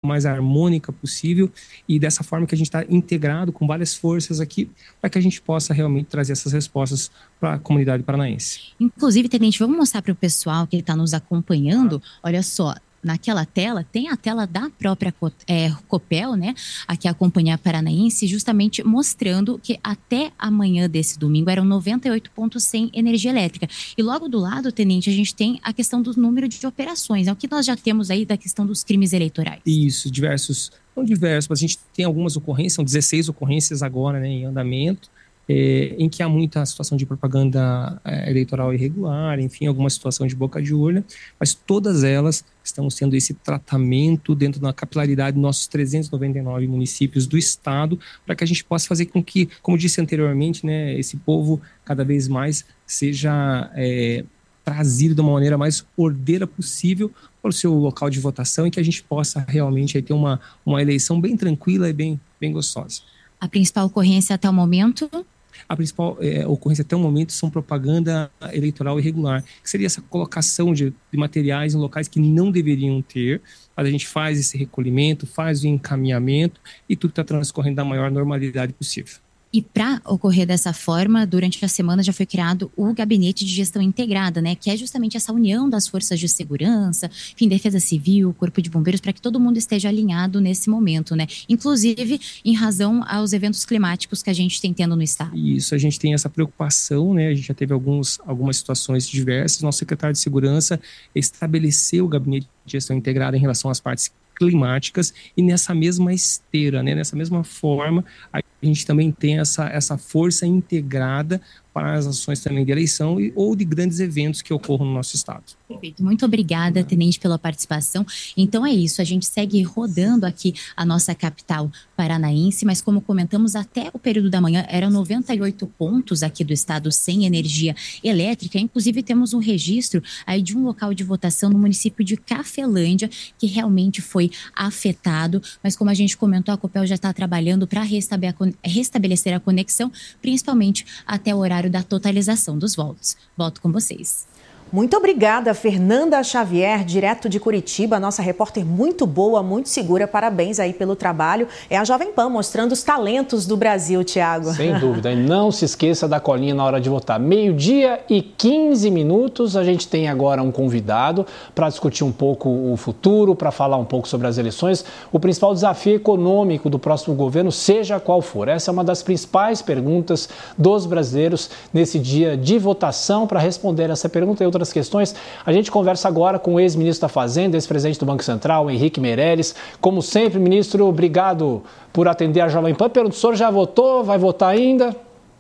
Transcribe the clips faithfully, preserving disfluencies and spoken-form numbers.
mais harmônica possível e dessa forma que a gente está integrado com várias forças aqui para que a gente possa realmente trazer essas respostas para a comunidade paranaense. Inclusive, Tenente, vamos mostrar para o pessoal que está nos acompanhando, olha só, naquela tela, tem a tela da própria é, Copel, né? Aqui a Companhia Paranaense, justamente mostrando que até amanhã desse domingo eram noventa e oito pontos sem energia elétrica. E logo do lado, Tenente, a gente tem a questão do número de operações. É o que nós já temos aí da questão dos crimes eleitorais. Isso, diversos, não diversos, mas a gente tem algumas ocorrências, são dezesseis ocorrências agora, né, em andamento. É, em que há muita situação de propaganda é, eleitoral irregular, enfim, alguma situação de boca de urna, mas todas elas estão sendo esse tratamento dentro da capilaridade dos nossos trezentos e noventa e nove municípios do estado, para que a gente possa fazer com que, como disse anteriormente, né, esse povo cada vez mais seja é, trazido de uma maneira mais ordeira possível para o seu local de votação e que a gente possa realmente aí, ter uma, uma eleição bem tranquila e bem, bem gostosa. A principal ocorrência até o momento? A principal é, ocorrência até o momento são propaganda eleitoral irregular, que seria essa colocação de, de materiais em locais que não deveriam ter, mas a gente faz esse recolhimento, faz o encaminhamento e tudo está transcorrendo da maior normalidade possível. E para ocorrer dessa forma, durante a semana já foi criado o Gabinete de Gestão Integrada, né? Que é justamente essa união das forças de segurança, enfim, Defesa Civil, Corpo de Bombeiros, para que todo mundo esteja alinhado nesse momento, né? Inclusive em razão aos eventos climáticos que a gente tem tendo no estado. Isso, a gente tem essa preocupação, né? A gente já teve alguns, algumas situações diversas. Nosso secretário de Segurança estabeleceu o Gabinete de Gestão Integrada em relação às partes climáticas e nessa mesma esteira, né? Nessa mesma forma, a gente também tem essa, essa força integrada para as ações também de eleição e, ou de grandes eventos que ocorram no nosso estado. Perfeito. Muito obrigada, Tenente, pela participação. Então é isso, a gente segue rodando aqui a nossa capital paranaense, mas como comentamos, até o período da manhã eram noventa e oito pontos aqui do estado sem energia elétrica. Inclusive temos um registro aí de um local de votação no município de Cafelândia, que realmente foi afetado, mas como a gente comentou, a Copel já está trabalhando para restabelecer a conexão, principalmente até o horário da totalização dos votos. Volto com vocês. Muito obrigada, Fernanda Xavier, direto de Curitiba, nossa repórter muito boa, muito segura. Parabéns aí pelo trabalho. É a Jovem Pan mostrando os talentos do Brasil, Tiago. Sem dúvida. E não se esqueça da colinha na hora de votar. Meio-dia e quinze minutos. A gente tem agora um convidado para discutir um pouco o futuro, para falar um pouco sobre as eleições. O principal desafio econômico do próximo governo, seja qual for. Essa é uma das principais perguntas dos brasileiros nesse dia de votação. Para responder essa pergunta e outras questões, a gente conversa agora com o ex-ministro da Fazenda, ex-presidente do Banco Central, Henrique Meirelles. Como sempre, ministro, obrigado por atender a Jovem Pan. Pergunto, o senhor já votou? Vai votar ainda?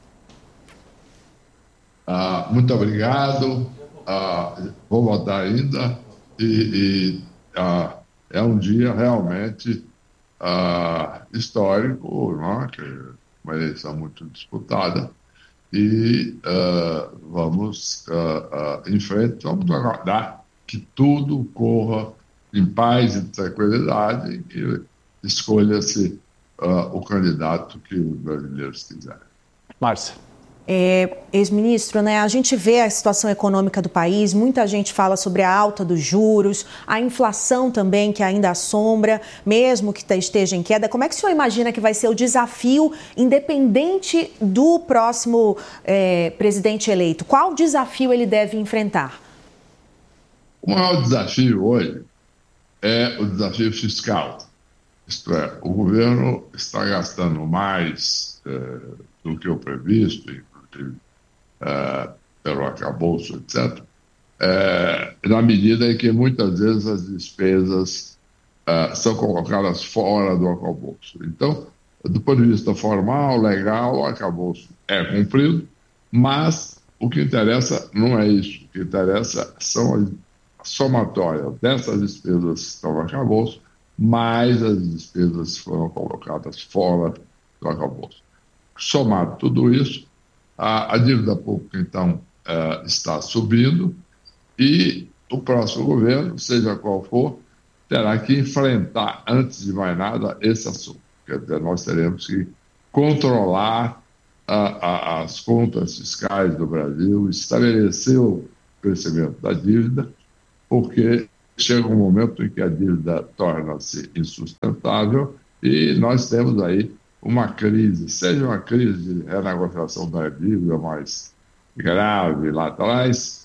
Ah, muito obrigado. Ah, vou votar ainda e, e ah, é um dia realmente ah, histórico, não é? Que é uma eleição muito disputada. E uh, vamos uh, uh, em frente, vamos aguardar que tudo corra em paz e tranquilidade e que escolha-se uh, o candidato que os brasileiros quiserem. Márcia. É, ex-ministro, né, a gente vê a situação econômica do país, muita gente fala sobre a alta dos juros, a inflação também que ainda assombra, mesmo que esteja em queda. Como é que o senhor imagina que vai ser o desafio, independente do próximo é, presidente eleito? Qual desafio ele deve enfrentar? O maior desafio hoje é o desafio fiscal. Isto é, o governo está gastando mais é, do que o previsto, Uh, pelo arcabouço, etcétera, uh, na medida em que muitas vezes as despesas uh, são colocadas fora do arcabouço. Então, do ponto de vista formal, legal, o arcabouço é cumprido, mas o que interessa não é isso. O que interessa são as somatórias dessas despesas que estão no arcabouço, mais as despesas que foram colocadas fora do arcabouço. Somado tudo isso, A, a dívida pública, então, uh, está subindo e o próximo governo, seja qual for, terá que enfrentar, antes de mais nada, esse assunto. Quer dizer, nós teremos que controlar uh, a, as contas fiscais do Brasil, estabelecer o crescimento da dívida, porque chega um momento em que a dívida torna-se insustentável e nós temos aí uma crise, seja uma crise de renegociação da dívida mais grave lá atrás,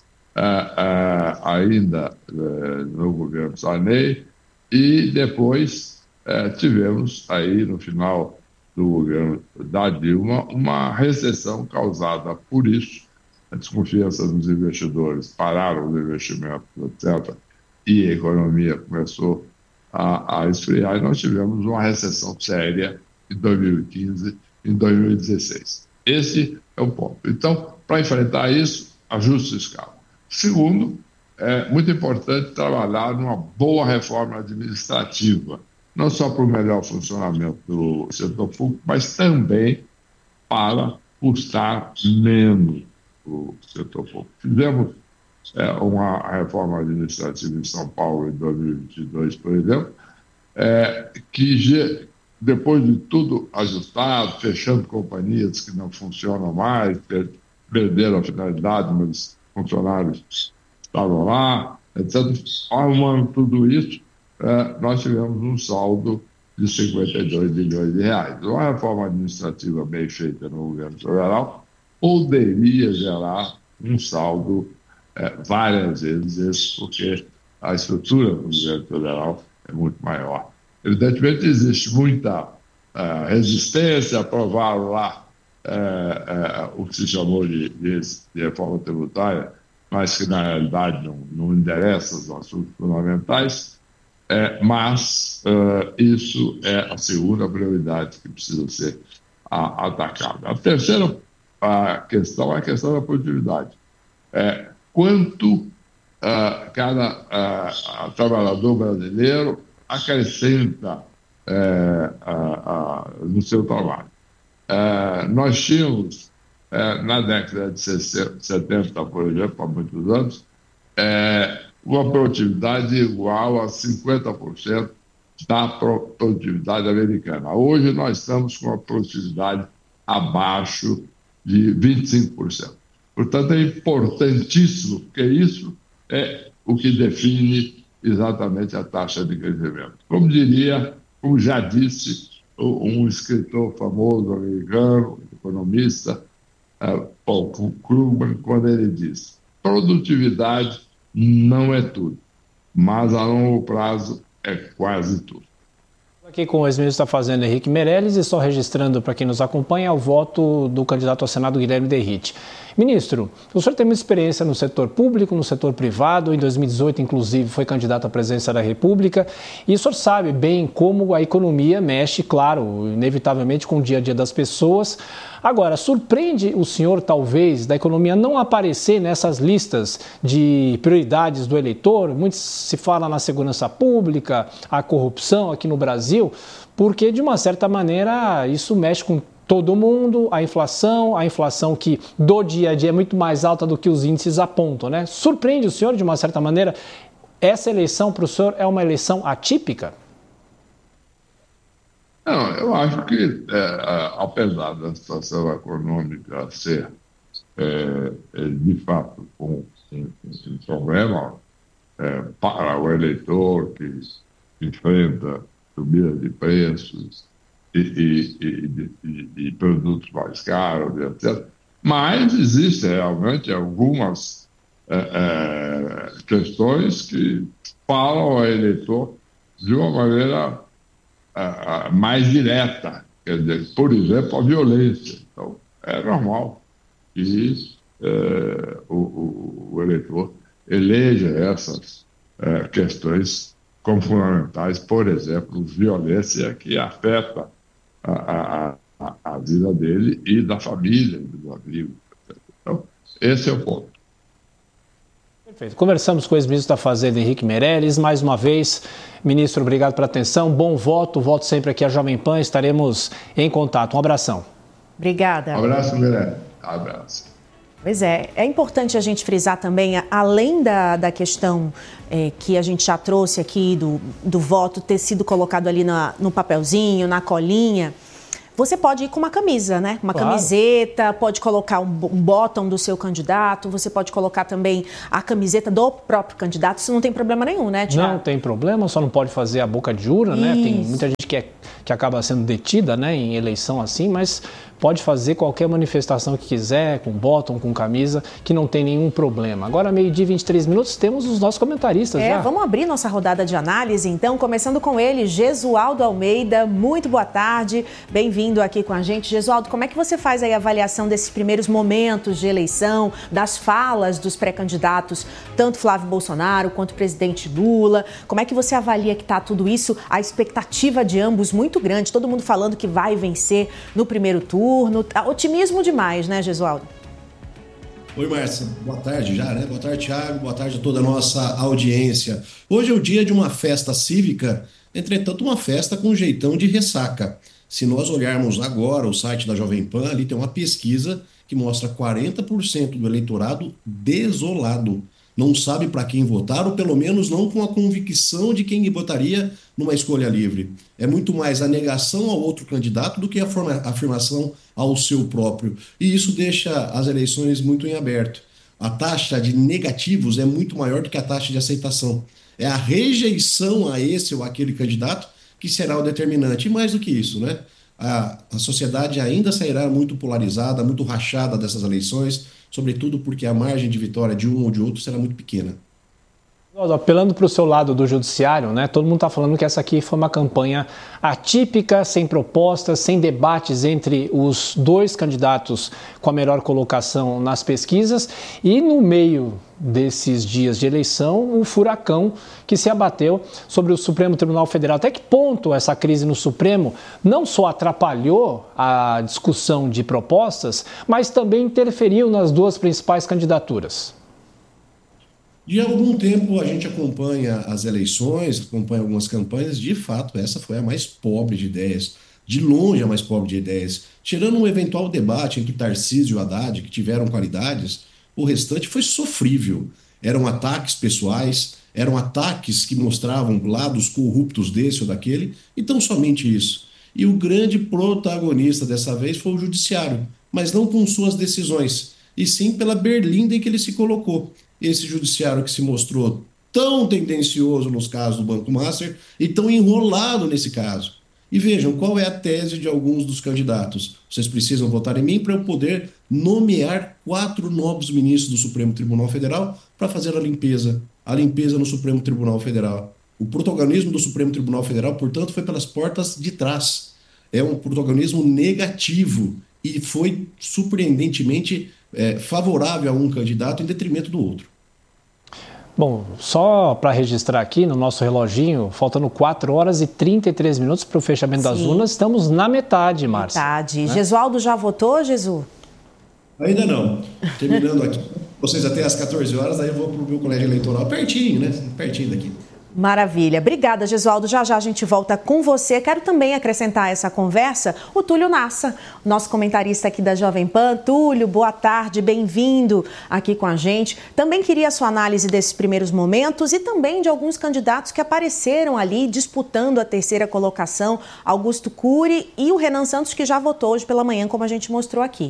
uh, uh, ainda uh, no governo Sarney, e depois uh, tivemos aí no final do governo da Dilma uma recessão causada por isso. A desconfiança dos investidores, pararam os investimentos, etcétera, e a economia começou a, a esfriar, e nós tivemos uma recessão séria em dois mil e quinze e em dois mil e dezesseis. Esse é o ponto. Então, para enfrentar isso, ajuste fiscal. Segundo, é muito importante trabalhar numa boa reforma administrativa, não só para o melhor funcionamento do setor público, mas também para custar menos o setor público. Fizemos é, uma reforma administrativa em São Paulo em dois mil e vinte e dois, por exemplo, é, que depois de tudo ajustado, fechando companhias que não funcionam mais, perderam a finalidade, mas os funcionários estavam lá, etcétera. Arrumando tudo isso, é, nós tivemos um saldo de cinquenta e dois bilhões de reais. Uma reforma administrativa bem feita no governo federal poderia gerar um saldo é, várias vezes esse, porque a estrutura do governo federal é muito maior. Evidentemente, existe muita uh, resistência, aprovaram lá uh, uh, o que se chamou de, de, de reforma tributária, mas que, na realidade, não, não endereça os assuntos fundamentais, uh, mas uh, isso é a segunda prioridade que precisa ser a, atacada. A terceira a questão é a questão da produtividade. É, quanto uh, cada uh, trabalhador brasileiro acrescenta é, uh, uh, no seu trabalho. Uh, nós tínhamos, uh, na década de setenta, por exemplo, há muitos anos, uh, uma produtividade igual a cinquenta por cento da produtividade americana. Hoje nós estamos com uma produtividade abaixo de vinte e cinco por cento. Portanto, é importantíssimo, porque isso é o que define exatamente a taxa de crescimento. Como diria, como já disse um escritor famoso americano, economista, Paul Krugman, quando ele diz: produtividade não é tudo, mas a longo prazo é quase tudo. Aqui com o ex-ministro da Fazenda, Henrique Meirelles, e só registrando para quem nos acompanha o voto do candidato ao Senado, Guilherme Derrite. Ministro, o senhor tem muita experiência no setor público, no setor privado, em dois mil e dezoito, inclusive, foi candidato à presidência da República, e o senhor sabe bem como a economia mexe, claro, inevitavelmente com o dia a dia das pessoas. Agora, surpreende o senhor, talvez, da economia não aparecer nessas listas de prioridades do eleitor? Muito se fala na segurança pública, a corrupção aqui no Brasil, porque, de uma certa maneira, isso mexe com todo mundo, a inflação, a inflação que do dia a dia é muito mais alta do que os índices apontam, né? Surpreende o senhor, de uma certa maneira, essa eleição para o senhor é uma eleição atípica? Não, eu acho que, é, apesar da situação econômica ser, é, de fato, um, um, um problema é, para o eleitor que enfrenta subida de preços e, e, e, e, e produtos mais caros, etcétera, mas existem realmente algumas é, é, questões que falam ao eleitor de uma maneira Uh, mais direta, quer dizer, por exemplo, a violência. Então, é normal que uh, o, o, o eleitor eleja essas uh, questões como fundamentais, por exemplo, violência que afeta a, a, a vida dele e da família, dos amigos, etcétera. Então, esse é o ponto. Perfeito. Conversamos com o ex-ministro da Fazenda, Henrique Meirelles. Mais uma vez, ministro, obrigado pela atenção. Bom voto. Voto sempre aqui à Jovem Pan. Estaremos em contato. Um abração. Obrigada. Um abraço, Meirelles. Um abraço. Pois é. É importante a gente frisar também, além da, da questão é, que a gente já trouxe aqui do, do voto ter sido colocado ali na, no papelzinho, na colinha, você pode ir com uma camisa, né? Uma Claro. camiseta, pode colocar um, um bottom do seu candidato, você pode colocar também a camiseta do próprio candidato, isso não tem problema nenhum, né, Tiago? Não tem problema, só não pode fazer a boca de urna, né? Tem muita gente que, é, que acaba sendo detida, né, em eleição assim, mas pode fazer qualquer manifestação que quiser, com bottom, com camisa, que não tem nenhum problema. Agora, meio-dia e vinte e três minutos, temos os nossos comentaristas É, já. vamos abrir nossa rodada de análise, então, começando com ele, Gesualdo Almeida. Muito boa tarde, bem-vindo aqui com a gente. Gesualdo, como é que você faz aí a avaliação desses primeiros momentos de eleição, das falas dos pré-candidatos, tanto Flávio Bolsonaro quanto o presidente Lula? Como é que você avalia que está tudo isso? A expectativa de ambos muito grande, todo mundo falando que vai vencer no primeiro turno. Otimismo demais, né, Gesualdo? Oi, Márcia. Boa tarde já, né? Boa tarde, Thiago. Boa tarde a toda a nossa audiência. Hoje é o dia de uma festa cívica, entretanto, uma festa com jeitão de ressaca. Se nós olharmos agora o site da Jovem Pan, ali tem uma pesquisa que mostra quarenta por cento do eleitorado desolado. Não sabe para quem votar, ou pelo menos não com a convicção de quem votaria numa escolha livre. É muito mais a negação ao outro candidato do que a forma, a afirmação ao seu próprio. E isso deixa as eleições muito em aberto. A taxa de negativos é muito maior do que a taxa de aceitação. É a rejeição a esse ou aquele candidato que será o determinante. E mais do que isso, né? A, a sociedade ainda sairá muito polarizada, muito rachada dessas eleições, sobretudo porque a margem de vitória de um ou de outro será muito pequena. Apelando para o seu lado do judiciário, né? Todo mundo está falando que essa aqui foi uma campanha atípica, sem propostas, sem debates entre os dois candidatos com a melhor colocação nas pesquisas e no meio desses dias de eleição, o furacão que se abateu sobre o Supremo Tribunal Federal. Até que ponto essa crise no Supremo não só atrapalhou a discussão de propostas, mas também interferiu nas duas principais candidaturas? De algum tempo a gente acompanha as eleições, acompanha algumas campanhas, de fato essa foi a mais pobre de ideias, de longe a mais pobre de ideias. Tirando um eventual debate entre Tarcísio e o Haddad, que tiveram qualidades, o restante foi sofrível. Eram ataques pessoais, eram ataques que mostravam lados corruptos desse ou daquele, e tão somente isso. E o grande protagonista dessa vez foi o judiciário, mas não com suas decisões, e sim pela berlinda em que ele se colocou. Esse judiciário que se mostrou tão tendencioso nos casos do Banco Master e tão enrolado nesse caso. E vejam, qual é a tese de alguns dos candidatos? Vocês precisam votar em mim para eu poder nomear quatro novos ministros do Supremo Tribunal Federal para fazer a limpeza, a limpeza no Supremo Tribunal Federal. O protagonismo do Supremo Tribunal Federal, portanto, foi pelas portas de trás. É um protagonismo negativo e foi surpreendentemente é, favorável a um candidato em detrimento do outro. Bom, só para registrar aqui no nosso reloginho, faltando quatro horas e trinta e três minutos para o fechamento Sim. das urnas, estamos na metade, Márcia. Metade. Né? Gesualdo já votou, Gesu? Ainda não. Terminando aqui. Vocês até às quatorze horas, daí eu vou para o meu colégio eleitoral, pertinho, né? Pertinho daqui. Maravilha. Obrigada, Gesualdo. Já já a gente volta com você. Quero também acrescentar essa conversa o Túlio Nassa, nosso comentarista aqui da Jovem Pan. Túlio, boa tarde, bem-vindo aqui com a gente. Também queria a sua análise desses primeiros momentos e também de alguns candidatos que apareceram ali disputando a terceira colocação, Augusto Cury e o Renan Santos, que já votou hoje pela manhã, como a gente mostrou aqui.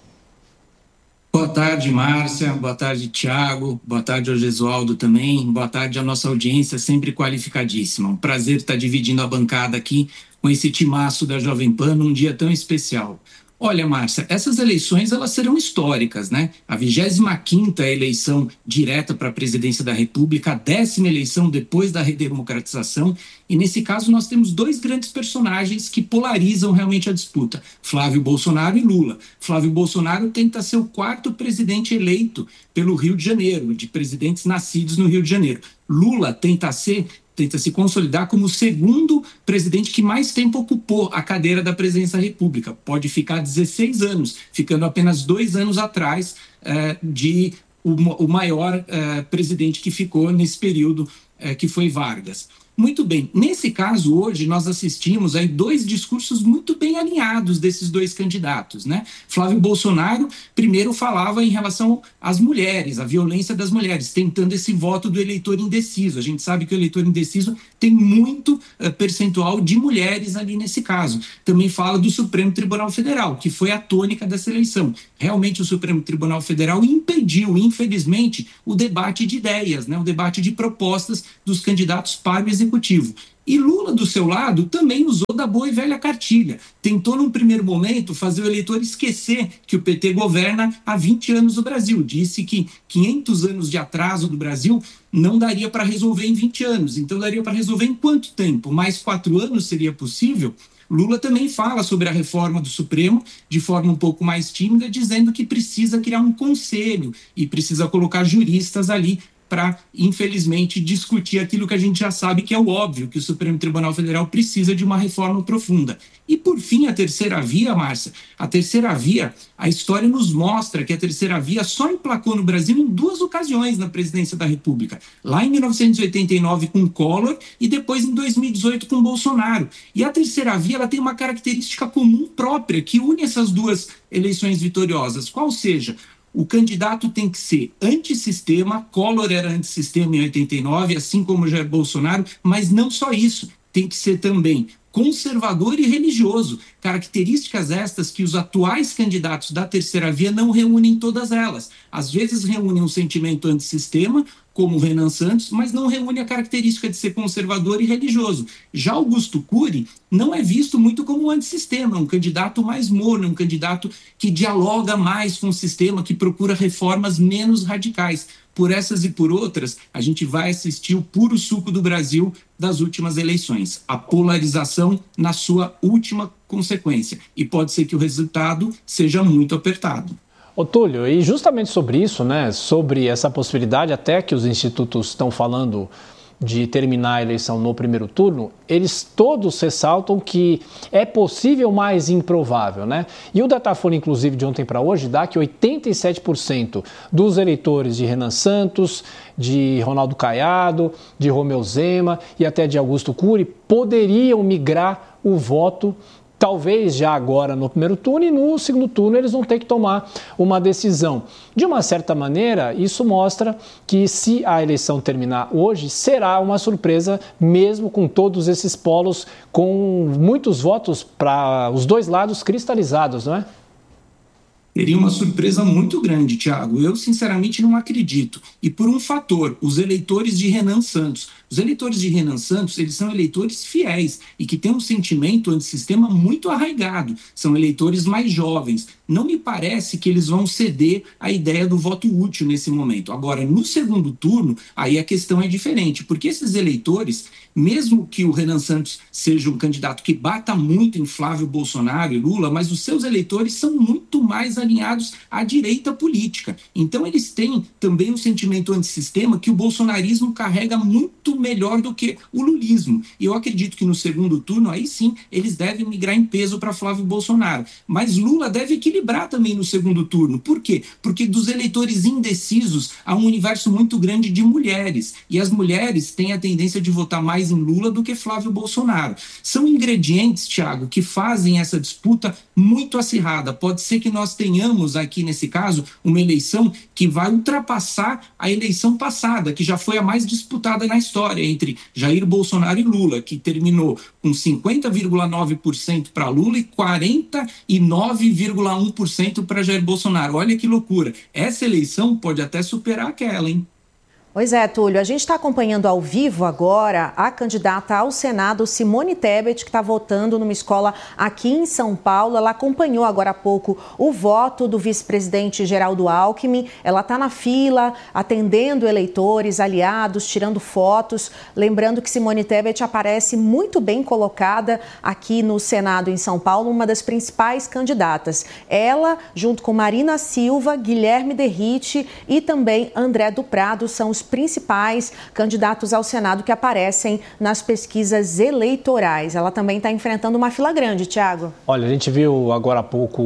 Boa tarde, Márcia. Boa tarde, Tiago. Boa tarde ao Gesualdo também. Boa tarde à nossa audiência, sempre qualificadíssima. Um prazer estar dividindo a bancada aqui com esse timaço da Jovem Pan num dia tão especial. Olha, Márcia, essas eleições elas serão históricas, né? A vigésima quinta eleição direta para a presidência da República, a décima eleição depois da redemocratização, e nesse caso nós temos dois grandes personagens que polarizam realmente a disputa, Flávio Bolsonaro e Lula. Flávio Bolsonaro tenta ser o quarto presidente eleito pelo Rio de Janeiro, de presidentes nascidos no Rio de Janeiro. Lula tenta ser... tenta se consolidar como o segundo presidente que mais tempo ocupou a cadeira da presidência da República. Pode ficar dezesseis anos, ficando apenas dois anos atrás eh, de o, o maior eh, presidente que ficou nesse período é, que foi Vargas. Muito bem, nesse caso hoje nós assistimos aí dois discursos muito bem alinhados desses dois candidatos, né? Flávio Bolsonaro primeiro falava em relação às mulheres, a violência das mulheres, tentando esse voto do eleitor indeciso. A gente sabe que o eleitor indeciso tem muito uh, percentual de mulheres ali nesse caso. Também fala do Supremo Tribunal Federal, que foi a tônica dessa eleição. Realmente o Supremo Tribunal Federal impediu, infelizmente, o debate de ideias, né? O debate de propostas dos candidatos para o executivo. Executivo. E Lula, do seu lado, também usou da boa e velha cartilha. Tentou, num primeiro momento, fazer o eleitor esquecer que o P T governa há vinte anos o Brasil. Disse que quinhentos anos de atraso do Brasil não daria para resolver em vinte anos. Então, daria para resolver em quanto tempo? Mais quatro anos seria possível? Lula também fala sobre a reforma do Supremo de forma um pouco mais tímida, dizendo que precisa criar um conselho e precisa colocar juristas ali para, infelizmente, discutir aquilo que a gente já sabe que é o óbvio, que o Supremo Tribunal Federal precisa de uma reforma profunda. E, por fim, a terceira via, Márcia, a terceira via, a história nos mostra que a terceira via só emplacou no Brasil em duas ocasiões na presidência da República. Lá em mil novecentos e oitenta e nove com Collor e depois em dois mil e dezoito com Bolsonaro. E a terceira via ela tem uma característica comum própria que une essas duas eleições vitoriosas, qual seja, o candidato tem que ser antissistema. Collor era antissistema em oitenta e nove, assim como Jair Bolsonaro, mas não só isso, tem que ser também conservador e religioso, características estas que os atuais candidatos da terceira via não reúnem todas elas. Às vezes reúnem um sentimento antissistema, como o Renan Santos, mas não reúne a característica de ser conservador e religioso. Já Augusto Cury não é visto muito como um antissistema, um candidato mais morno, um candidato que dialoga mais com o sistema, que procura reformas menos radicais. Por essas e por outras, a gente vai assistir o puro suco do Brasil das últimas eleições. A polarização na sua última consequência. E pode ser que o resultado seja muito apertado. Ô Túlio, e justamente sobre isso, né, sobre essa possibilidade, até que os institutos estão falando de terminar a eleição no primeiro turno, eles todos ressaltam que é possível, mas improvável, né? E o Datafolha, inclusive, de ontem para hoje, dá que oitenta e sete por cento dos eleitores de Renan Santos, de Ronaldo Caiado, de Romeu Zema e até de Augusto Cury poderiam migrar o voto, talvez já agora no primeiro turno, e no segundo turno eles vão ter que tomar uma decisão. De uma certa maneira, isso mostra que se a eleição terminar hoje, será uma surpresa, mesmo com todos esses polos, com muitos votos para os dois lados cristalizados, não é? Seria uma surpresa muito grande, Thiago. Eu, sinceramente, não acredito. E por um fator, os eleitores de Renan Santos. Os eleitores de Renan Santos, eles são eleitores fiéis e que têm um sentimento antissistema muito arraigado. São eleitores mais jovens. Não me parece que eles vão ceder à ideia do voto útil nesse momento. Agora, no segundo turno, aí a questão é diferente, porque esses eleitores, mesmo que o Renan Santos seja um candidato que bata muito em Flávio Bolsonaro e Lula, mas os seus eleitores são muito mais alinhados à direita política. Então, eles têm também um sentimento antissistema que o bolsonarismo carrega muito melhor do que o lulismo. E eu acredito que no segundo turno, aí sim, eles devem migrar em peso para Flávio Bolsonaro. Mas Lula deve equilibrar também no segundo turno. Por quê? Porque dos eleitores indecisos há um universo muito grande de mulheres. E as mulheres têm a tendência de votar mais em Lula do que Flávio Bolsonaro. São ingredientes, Thiago, que fazem essa disputa muito acirrada. Pode ser que nós tenhamos aqui, nesse caso, uma eleição que vai ultrapassar a eleição passada, que já foi a mais disputada na história, entre Jair Bolsonaro e Lula, que terminou com cinquenta vírgula nove por cento para Lula e quarenta e nove vírgula um por cento para Jair Bolsonaro. Olha que loucura. Essa eleição pode até superar aquela, hein? Pois é, Túlio, a gente está acompanhando ao vivo agora a candidata ao Senado, Simone Tebet, que está votando numa escola aqui em São Paulo. Ela acompanhou agora há pouco o voto do vice-presidente Geraldo Alckmin. Ela está na fila, atendendo eleitores, aliados, tirando fotos. Lembrando que Simone Tebet aparece muito bem colocada aqui no Senado em São Paulo, uma das principais candidatas. Ela, junto com Marina Silva, Guilherme Derrite e também André do Prado, são os principais candidatos ao Senado que aparecem nas pesquisas eleitorais. Ela também está enfrentando uma fila grande, Thiago. Olha, a gente viu agora há pouco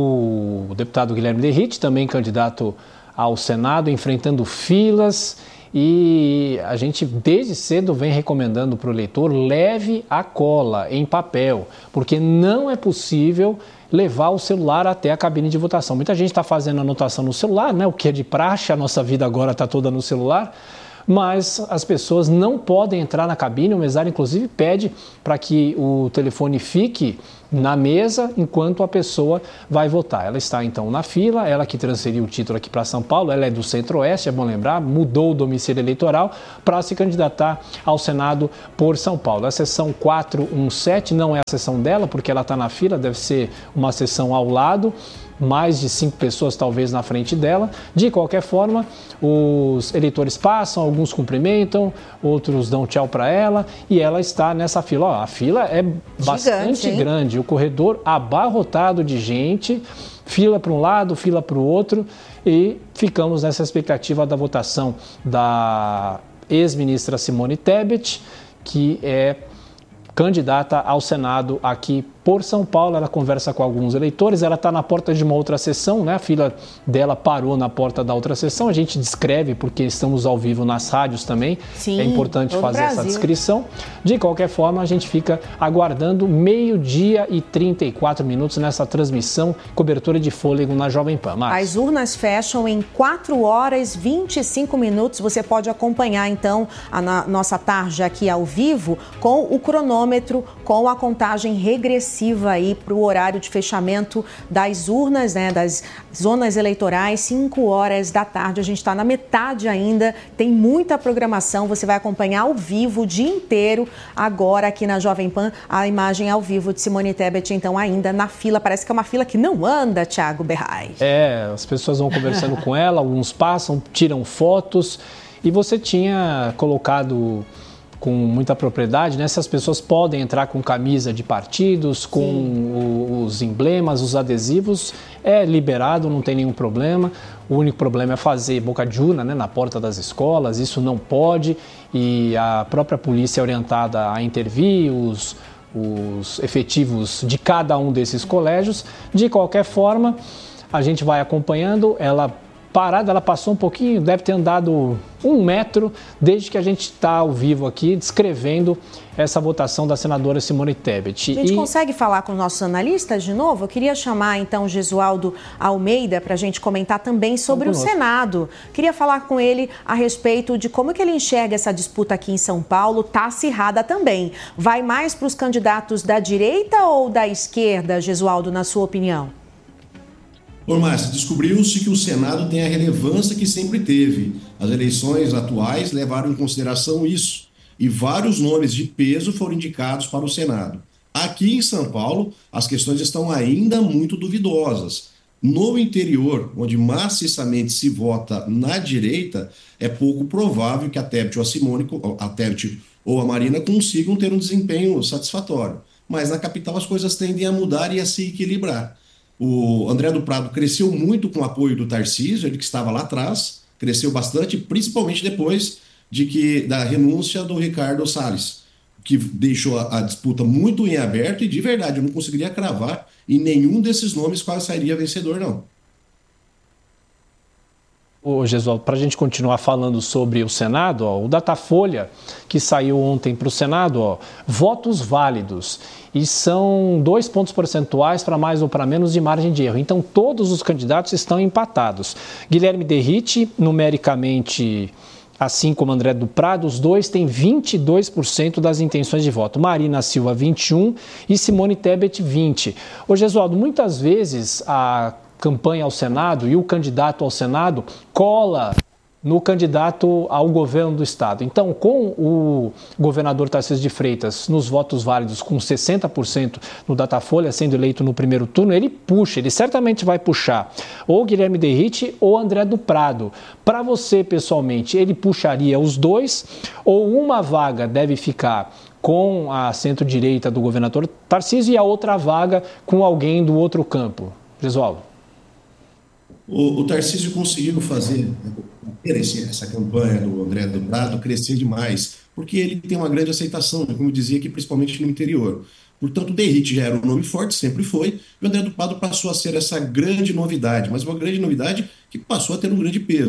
o deputado Guilherme Derrite, também candidato ao Senado, enfrentando filas e a gente desde cedo vem recomendando para o eleitor: leve a cola em papel, porque não é possível levar o celular até a cabine de votação. Muita gente está fazendo anotação no celular, né? O que é de praxe, a nossa vida agora está toda no celular, mas as pessoas não podem entrar na cabine. O mesário, inclusive, pede para que o telefone fique na mesa enquanto a pessoa vai votar. Ela está, então, na fila, ela que transferiu o título aqui para São Paulo, ela é do Centro-Oeste, é bom lembrar, mudou o domicílio eleitoral para se candidatar ao Senado por São Paulo. A sessão quatrocentos e dezessete não é a sessão dela, porque ela está na fila, deve ser uma sessão ao lado, mais de cinco pessoas talvez na frente dela. De qualquer forma, os eleitores passam, alguns cumprimentam, outros dão tchau para ela e ela está nessa fila. Ó, a fila é bastante Gigante, grande, o corredor abarrotado de gente, fila para um lado, fila para o outro, e ficamos nessa expectativa da votação da ex-ministra Simone Tebet, que é candidata ao Senado aqui por São Paulo. Ela conversa com alguns eleitores, ela está na porta de uma outra sessão, né? A fila dela parou na porta da outra sessão. A gente descreve porque estamos ao vivo nas rádios também. Sim, é importante fazer essa descrição. De qualquer forma, a gente fica aguardando meio-dia e trinta e quatro minutos nessa transmissão, cobertura de fôlego na Jovem Pan. Marcos. As urnas fecham em quatro horas e vinte e cinco minutos. Você pode acompanhar, então, a na- nossa tarja aqui ao vivo com o cronômetro, com a contagem regressiva aí para o horário de fechamento das urnas, né, das zonas eleitorais, cinco horas da tarde. A gente está na metade ainda, tem muita programação, você vai acompanhar ao vivo o dia inteiro, agora aqui na Jovem Pan, a imagem ao vivo de Simone Tebet, então ainda na fila, parece que é uma fila que não anda, Thiago Berray. É, as pessoas vão conversando com ela, alguns passam, tiram fotos, e você tinha colocado com muita propriedade, né? Se as pessoas podem entrar com camisa de partidos, com o, os emblemas, os adesivos, é liberado, não tem nenhum problema. O único problema é fazer boca de urna, né, na porta das escolas, isso não pode, e a própria polícia é orientada a intervir, os, os efetivos de cada um desses colégios. De qualquer forma, a gente vai acompanhando, ela parada, ela passou um pouquinho, deve ter andado um metro desde que a gente está ao vivo aqui descrevendo essa votação da senadora Simone Tebet. A gente e... consegue falar com os nossos analistas de novo? Eu queria chamar então o Gesualdo Almeida para a gente comentar também sobre o Senado. Queria falar com ele a respeito de como que ele enxerga essa disputa aqui em São Paulo, tá acirrada também. Vai mais para os candidatos da direita ou da esquerda, Gesualdo, na sua opinião? Ô, Márcia, descobriu-se que o Senado tem a relevância que sempre teve. As eleições atuais levaram em consideração isso. E vários nomes de peso foram indicados para o Senado. Aqui em São Paulo, as questões estão ainda muito duvidosas. No interior, onde maciçamente se vota na direita, é pouco provável que a Tebet ou a Simone, a Tebet ou a Marina consigam ter um desempenho satisfatório. Mas na capital as coisas tendem a mudar e a se equilibrar. O André do Prado cresceu muito com o apoio do Tarcísio, ele que estava lá atrás, cresceu bastante, principalmente depois de que, da renúncia do Ricardo Salles, que deixou a, a disputa muito em aberto e, de verdade, eu não conseguiria cravar em nenhum desses nomes qual sairia vencedor, não. Ô, Gesualdo, para a gente continuar falando sobre o Senado, ó, o Datafolha, que saiu ontem para o Senado, ó, votos válidos, e são dois pontos percentuais para mais ou para menos de margem de erro. Então, todos os candidatos estão empatados. Guilherme Derrite, numericamente, assim como André do Prado, os dois têm vinte e dois por cento das intenções de voto. Marina Silva, vinte e um por cento e Simone Tebet, vinte por cento. Ô, Gesualdo, muitas vezes a campanha ao Senado e o candidato ao Senado cola no candidato ao governo do Estado. Então, com o governador Tarcísio de Freitas nos votos válidos com sessenta por cento no Datafolha, sendo eleito no primeiro turno, ele puxa, ele certamente vai puxar ou Guilherme Derrite ou André do Prado. Para você, pessoalmente, ele puxaria os dois ou uma vaga deve ficar com a centro-direita do governador Tarcísio e a outra vaga com alguém do outro campo? Gesualdo. O, o Tarcísio conseguiu fazer essa campanha do André do Prado crescer demais, porque ele tem uma grande aceitação, como eu dizia aqui, principalmente no interior. Portanto, o Derrite já era um nome forte, sempre foi, e o André do Prado passou a ser essa grande novidade, mas uma grande novidade que passou a ter um grande peso.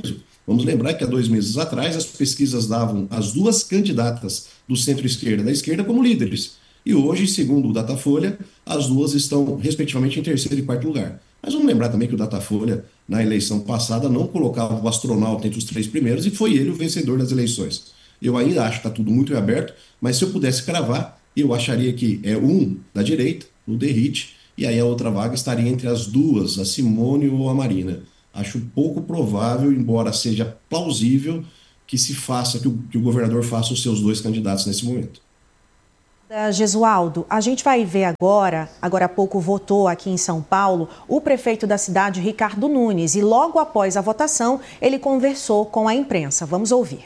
Vamos lembrar que há dois meses atrás as pesquisas davam as duas candidatas do centro-esquerda e da esquerda como líderes. E hoje, segundo o Datafolha, as duas estão, respectivamente, em terceiro e quarto lugar. Mas vamos lembrar também que o Datafolha, na eleição passada, não colocava o astronauta entre os três primeiros e foi ele o vencedor das eleições. Eu ainda acho que está tudo muito aberto, mas se eu pudesse cravar, eu acharia que é um da direita, o Derrite, e aí a outra vaga estaria entre as duas, a Simone ou a Marina. Acho pouco provável, embora seja plausível, que se faça, que o, que o governador faça os seus dois candidatos nesse momento. Gesualdo, a gente vai ver agora, agora há pouco votou aqui em São Paulo, o prefeito da cidade, Ricardo Nunes, e logo após a votação, ele conversou com a imprensa. Vamos ouvir.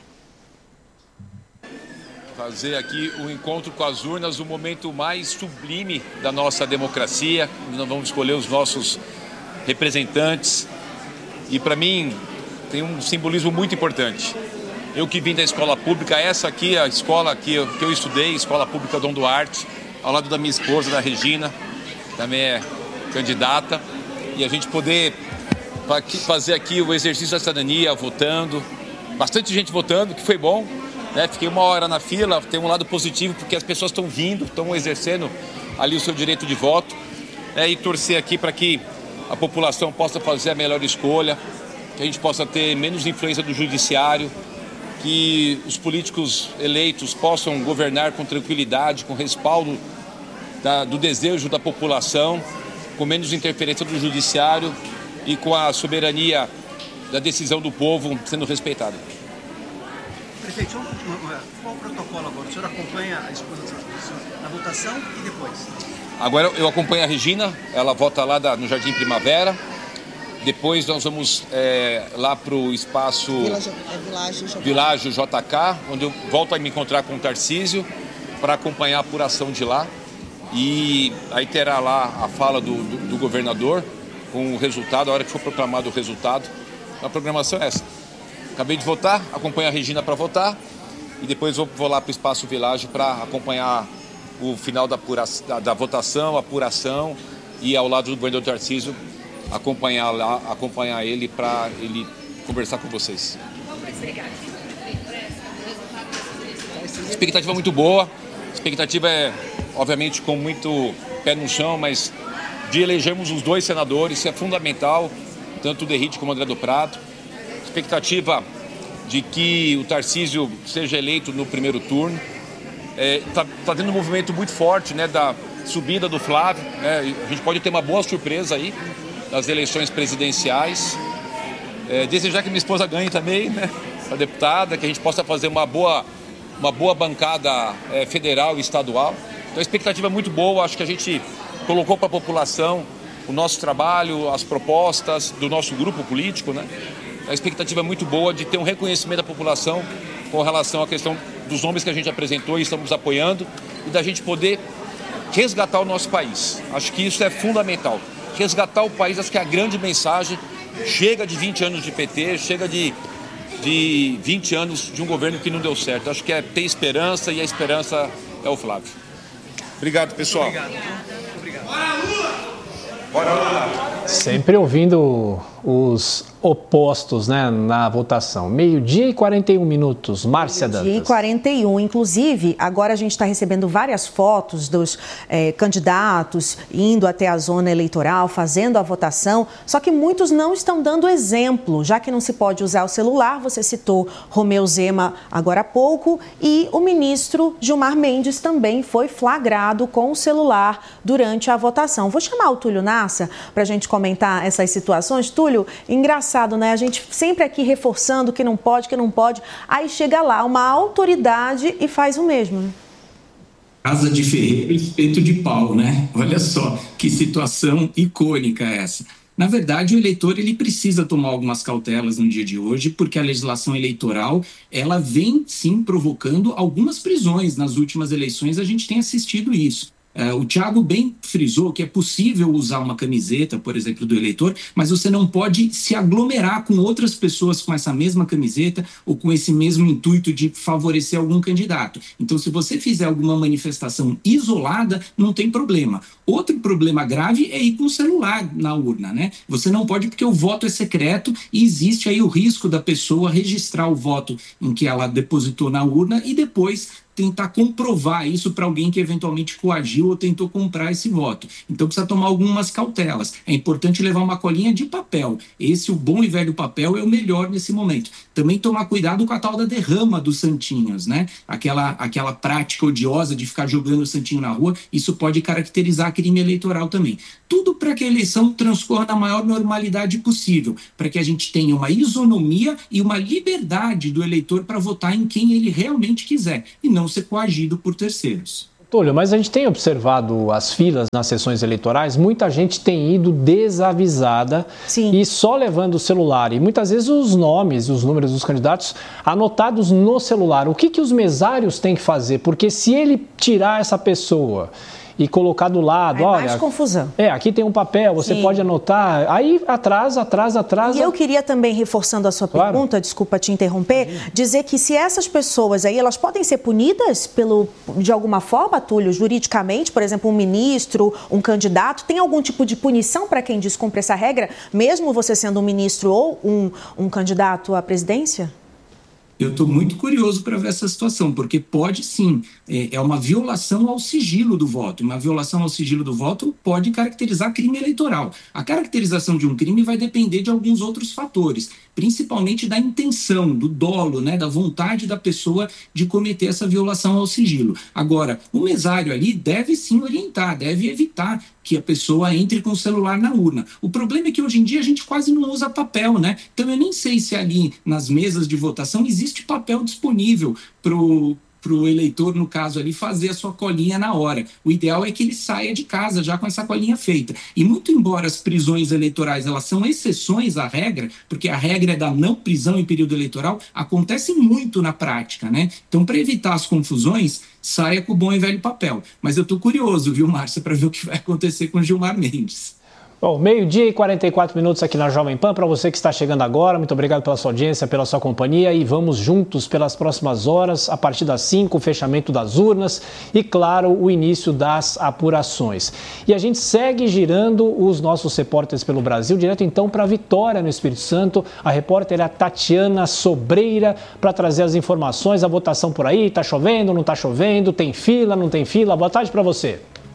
Fazer aqui o encontro com as urnas, o momento mais sublime da nossa democracia. Nós vamos escolher os nossos representantes. E para mim tem um simbolismo muito importante. Eu que vim da escola pública, essa aqui é a escola que eu, que eu estudei, Escola Pública Dom Duarte, ao lado da minha esposa, da Regina, também é candidata. E a gente poder fazer aqui o exercício da cidadania, votando. Bastante gente votando, que foi bom. Né? Fiquei uma hora na fila, tem um lado positivo, porque as pessoas estão vindo, estão exercendo ali o seu direito de voto. Né? E torcer aqui para que a população possa fazer a melhor escolha, que a gente possa ter menos influência do judiciário, que os políticos eleitos possam governar com tranquilidade, com respaldo da, do desejo da população, com menos interferência do judiciário e com a soberania da decisão do povo sendo respeitada. Prefeito, qual o protocolo agora? O senhor acompanha a esposa na votação e depois? Agora eu acompanho a Regina, ela vota lá da, no Jardim Primavera. Depois nós vamos é, lá para o espaço Világio J K, onde eu volto a me encontrar com o Tarcísio para acompanhar a apuração de lá. E aí terá lá a fala do, do, do governador com o resultado, a hora que for proclamado o resultado. A programação é essa. Acabei de votar, acompanho a Regina para votar e depois vou, vou lá para o espaço Világio para acompanhar o final da, apura, da, da votação, a apuração e ao lado do governador Tarcísio acompanhar lá, acompanhar ele para ele conversar com vocês. A expectativa é muito boa. A expectativa é, obviamente, com muito pé no chão, mas de elegermos os dois senadores, isso é fundamental, tanto o Derrite como o André do Prado. A expectativa de que o Tarcísio seja eleito no primeiro turno. Está é, tá tendo um movimento muito forte, né, da subida do Flávio. Né? A gente pode ter uma boa surpresa aí nas eleições presidenciais. É, desejar que minha esposa ganhe também, né, a deputada, que a gente possa fazer uma boa, uma boa bancada é, federal e estadual. Então a expectativa é muito boa, acho que a gente colocou para a população o nosso trabalho, as propostas do nosso grupo político, né? A expectativa é muito boa de ter um reconhecimento da população com relação à questão dos nomes que a gente apresentou e estamos apoiando e da gente poder resgatar o nosso país. Acho que isso é fundamental. Resgatar o país, acho que é a grande mensagem. Chega de vinte anos de P T, chega de, de vinte anos de um governo que não deu certo. Acho que é ter esperança e a esperança é o Flávio. Obrigado, pessoal. Obrigado. Obrigado. Bora, Lula! Bora, Lula! Sempre ouvindo os opostos, né, na votação. Meio-dia e quarenta e um minutos. Márcia Dantas. Meio-dia e quarenta e um. Inclusive, agora a gente está recebendo várias fotos dos eh, candidatos indo até a zona eleitoral, fazendo a votação, só que muitos não estão dando exemplo, já que não se pode usar o celular. Você citou Romeu Zema agora há pouco e o ministro Gilmar Mendes também foi flagrado com o celular durante a votação. Vou chamar o Túlio Nassa para a gente comentar essas situações. Túlio, engraçado, né? A gente sempre aqui reforçando que não pode, que não pode. Aí chega lá uma autoridade e faz o mesmo, né? Casa de ferreiro, espeto de pau, né? Olha só que situação icônica essa. Na verdade, o eleitor ele precisa tomar algumas cautelas no dia de hoje, porque a legislação eleitoral ela vem sim provocando algumas prisões. Nas últimas eleições a gente tem assistido isso. Uh, o Thiago bem frisou que é possível usar uma camiseta, por exemplo, do eleitor, mas você não pode se aglomerar com outras pessoas com essa mesma camiseta ou com esse mesmo intuito de favorecer algum candidato. Então, se você fizer alguma manifestação isolada, não tem problema. Outro problema grave é ir com o celular na urna, né? Você não pode porque o voto é secreto e existe aí o risco da pessoa registrar o voto em que ela depositou na urna e depois tentar comprovar isso para alguém que eventualmente coagiu ou tentou comprar esse voto. Então precisa tomar algumas cautelas. É importante levar uma colinha de papel. Esse, o bom e velho papel, é o melhor nesse momento. Também tomar cuidado com a tal da derrama dos santinhos, né? Aquela, aquela prática odiosa de ficar jogando o santinho na rua, isso pode caracterizar crime eleitoral também. Tudo para que a eleição transcorra na maior normalidade possível, para que a gente tenha uma isonomia e uma liberdade do eleitor para votar em quem ele realmente quiser, e não ser coagido por terceiros. Túlio, mas a gente tem observado as filas nas sessões eleitorais, muita gente tem ido desavisada. Sim. E só levando o celular. E muitas vezes os nomes, os números dos candidatos anotados no celular. O que, que os mesários têm que fazer? Porque se ele tirar essa pessoa e colocar do lado, é olha... mais confusão. É, aqui tem um papel, você Sim. pode anotar, aí atrasa, atrasa, atrasa... E eu queria também, reforçando a sua claro. pergunta, desculpa te interromper, Imagina. dizer que se essas pessoas aí, elas podem ser punidas pelo, de alguma forma, Túlio, juridicamente, por exemplo, um ministro, um candidato, tem algum tipo de punição para quem descumpre essa regra, mesmo você sendo um ministro ou um, um candidato à presidência? Eu estou muito curioso para ver essa situação, porque pode sim, é uma violação ao sigilo do voto. Uma violação ao sigilo do voto pode caracterizar crime eleitoral. A caracterização de um crime vai depender de alguns outros fatores, principalmente da intenção, do dolo, né, da vontade da pessoa de cometer essa violação ao sigilo. Agora, o mesário ali deve sim orientar, deve evitar que a pessoa entre com o celular na urna. O problema é que hoje em dia a gente quase não usa papel, né? Então eu nem sei se ali nas mesas de votação existe papel disponível para o para o eleitor, no caso ali, fazer a sua colinha na hora. O ideal é que ele saia de casa já com essa colinha feita. E muito embora as prisões eleitorais elas são exceções à regra, porque a regra é da não prisão em período eleitoral, acontece muito na prática, né? Então, para evitar as confusões, saia com o bom e velho papel. Mas eu estou curioso, viu, Márcia, para ver o que vai acontecer com Gilmar Mendes. Bom, meio-dia e quarenta e quatro minutos aqui na Jovem Pan. Para você que está chegando agora, muito obrigado pela sua audiência, pela sua companhia, e vamos juntos pelas próximas horas, a partir das cinco, o fechamento das urnas e, claro, o início das apurações. E a gente segue girando os nossos repórteres pelo Brasil, direto então para Vitória, no Espírito Santo. A repórter é a Tatiana Sobreira, para trazer as informações, a votação por aí. Está chovendo, não está chovendo, tem fila, não tem fila? Boa tarde para você.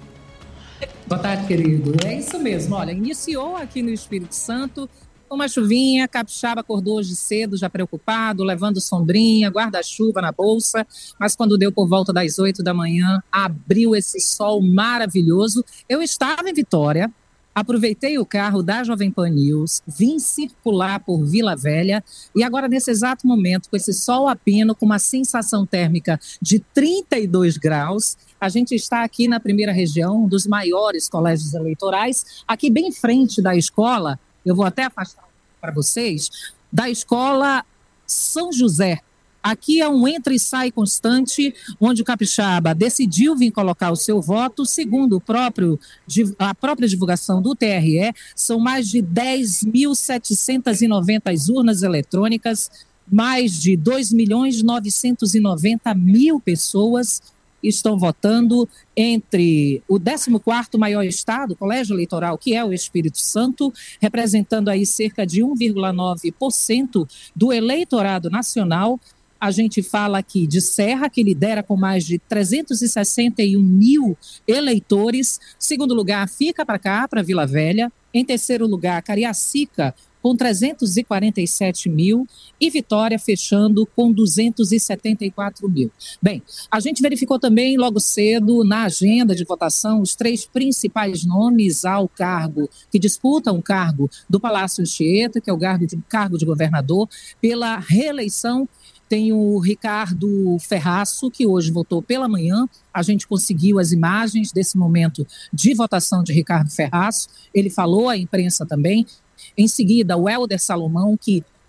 Boa tarde, querido. É isso mesmo. Olha, iniciou aqui no Espírito Santo uma chuvinha. Capixaba acordou hoje cedo, já preocupado, levando sombrinha, guarda-chuva na bolsa. Mas quando deu por volta das oito da manhã, abriu esse sol maravilhoso. Eu estava em Vitória, aproveitei o carro da Jovem Pan News, vim circular por Vila Velha e agora, nesse exato momento, com esse sol a pino, com uma sensação térmica de trinta e dois graus, a gente está aqui na primeira região, um dos maiores colégios eleitorais, aqui bem em frente da escola, eu vou até afastar para vocês, da escola São José. Aqui é um entra e sai constante, onde o capixaba decidiu vir colocar o seu voto. Segundo o próprio, a própria divulgação do T R E, são mais de dez mil setecentas e noventa urnas eletrônicas, mais de dois milhões novecentos e noventa mil pessoas estão votando entre o décimo quarto maior estado, o colégio eleitoral, que é o Espírito Santo, representando aí cerca de um vírgula nove por cento do eleitorado nacional. A gente fala aqui de Serra, que lidera com mais de trezentos e sessenta e um mil eleitores. Segundo lugar, fica para cá, para Vila Velha. Em terceiro lugar, Cariacica, com trezentos e quarenta e sete mil, e Vitória fechando com duzentos e setenta e quatro mil. Bem, a gente verificou também logo cedo na agenda de votação os três principais nomes ao cargo, que disputam o cargo do Palácio Anchieta, que é o cargo de, cargo de governador, pela reeleição. Tem o Ricardo Ferraço, que hoje votou pela manhã. A gente conseguiu as imagens desse momento de votação de Ricardo Ferraço. Ele falou à imprensa também. Em seguida, o Helder Salomão, que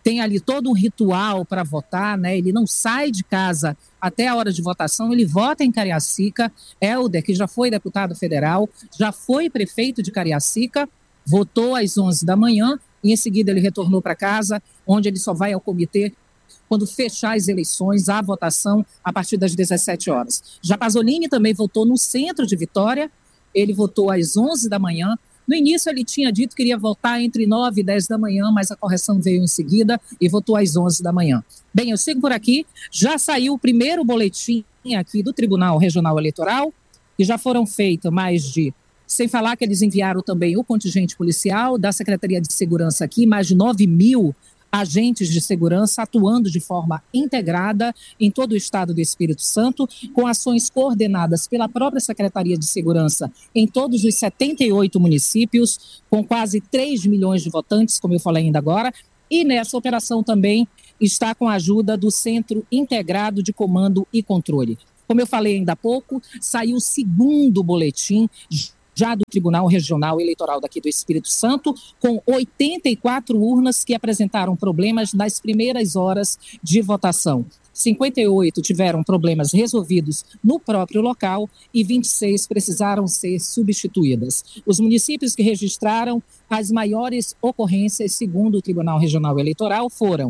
tem ali todo um ritual para votar, né? Ele não sai de casa até a hora de votação, ele vota em Cariacica. Helder, que já foi deputado federal, já foi prefeito de Cariacica, votou às onze da manhã e em seguida ele retornou para casa, onde ele só vai ao comitê quando fechar as eleições, a votação a partir das dezessete horas. Já Pasolini também votou no centro de Vitória, ele votou às onze da manhã. No início ele tinha dito que iria votar entre nove e dez da manhã, mas a correção veio em seguida e votou às onze da manhã. Bem, eu sigo por aqui, já saiu o primeiro boletim aqui do Tribunal Regional Eleitoral, e já foram feitos mais de, sem falar que eles enviaram também o contingente policial da Secretaria de Segurança aqui, mais de nove mil agentes de segurança atuando de forma integrada em todo o estado do Espírito Santo, com ações coordenadas pela própria Secretaria de Segurança em todos os setenta e oito municípios, com quase três milhões de votantes, como eu falei ainda agora, e nessa operação também está com a ajuda do Centro Integrado de Comando e Controle. Como eu falei ainda há pouco, saiu o segundo boletim já do Tribunal Regional Eleitoral daqui do Espírito Santo, com oitenta e quatro urnas que apresentaram problemas nas primeiras horas de votação. cinquenta e oito tiveram problemas resolvidos no próprio local e vinte e seis precisaram ser substituídas. Os municípios que registraram as maiores ocorrências, segundo o Tribunal Regional Eleitoral, foram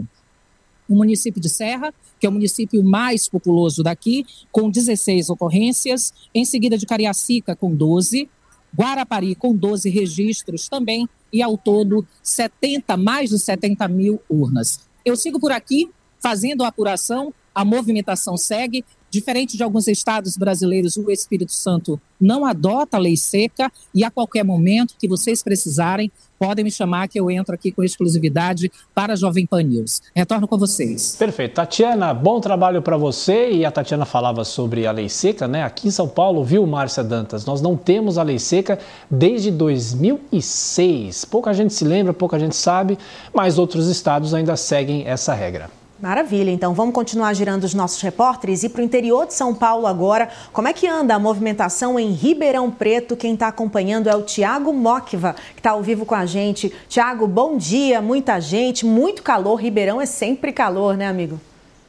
o município de Serra, que é o município mais populoso daqui, com dezesseis ocorrências, em seguida de Cariacica, com doze, Guarapari com doze registros também e ao todo setenta, mais de setenta mil urnas. Eu sigo por aqui fazendo a apuração, a movimentação segue. Diferente de alguns estados brasileiros, o Espírito Santo não adota a lei seca e a qualquer momento que vocês precisarem, podem me chamar que eu entro aqui com exclusividade para a Jovem Pan News. Retorno com vocês. Perfeito. Tatiana, bom trabalho para você. E a Tatiana falava sobre a lei seca, né? Aqui em São Paulo, viu, Márcia Dantas? Nós não temos a lei seca desde dois mil e seis. Pouca gente se lembra, pouca gente sabe, mas outros estados ainda seguem essa regra. Maravilha, então vamos continuar girando os nossos repórteres e para o interior de São Paulo agora. Como é que anda a movimentação em Ribeirão Preto? Quem está acompanhando é o Tiago Mocva, que está ao vivo com a gente. Tiago, bom dia, muita gente, muito calor. Ribeirão é sempre calor, né, amigo?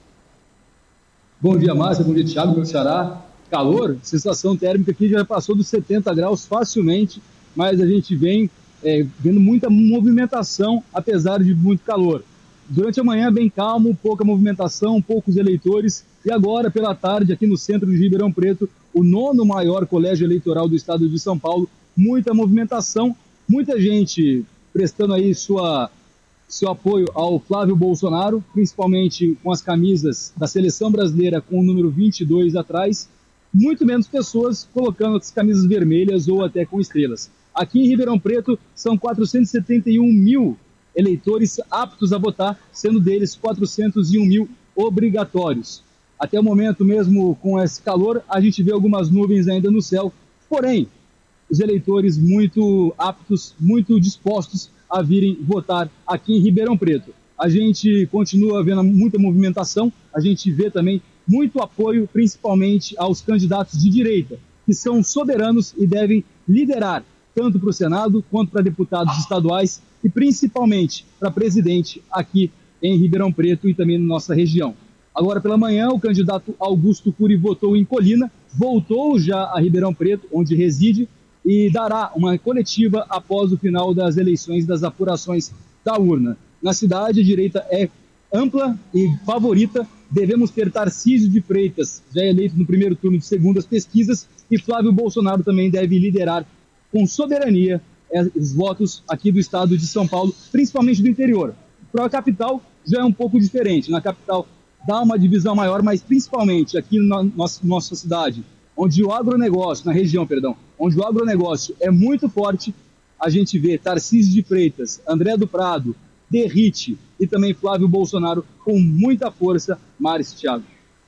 Bom dia, Márcia, bom dia, Tiago, meu xará. Calor, sensação térmica aqui já passou dos setenta graus facilmente, mas a gente vem é, vendo muita movimentação, apesar de muito calor. Durante a manhã, bem calmo, pouca movimentação, poucos eleitores. E agora, pela tarde, aqui no centro de Ribeirão Preto, o nono maior colégio eleitoral do estado de São Paulo, muita movimentação, muita gente prestando aí sua, seu apoio ao Flávio Bolsonaro, principalmente com as camisas da Seleção Brasileira com o número vinte e dois atrás, muito menos pessoas colocando as camisas vermelhas ou até com estrelas. Aqui em Ribeirão Preto, são quatrocentos e setenta e um mil eleitores aptos a votar, sendo deles quatrocentos e um mil obrigatórios. Até o momento, mesmo com esse calor, a gente vê algumas nuvens ainda no céu, porém, os eleitores muito aptos, muito dispostos a virem votar aqui em Ribeirão Preto. A gente continua vendo muita movimentação, a gente vê também muito apoio, principalmente aos candidatos de direita, que são soberanos e devem liderar tanto para o Senado quanto para deputados estaduais e principalmente para presidente aqui em Ribeirão Preto e também na nossa região. Agora pela manhã, o candidato Augusto Cury votou em Colina, voltou já a Ribeirão Preto, onde reside, e dará uma coletiva após o final das eleições, das apurações da urna. Na cidade, a direita é ampla e favorita. Devemos ter Tarcísio de Freitas, já eleito no primeiro turno de segundo as pesquisas, e Flávio Bolsonaro também deve liderar com soberania os votos aqui do estado de São Paulo, principalmente do interior. Para a capital já é um pouco diferente. Na capital dá uma divisão maior, mas principalmente aqui na nossa, nossa cidade, onde o agronegócio, na região, perdão, onde o agronegócio é muito forte, a gente vê Tarcísio de Freitas, André do Prado, Derrite e também Flávio Bolsonaro com muita força. Márcia, Thiago.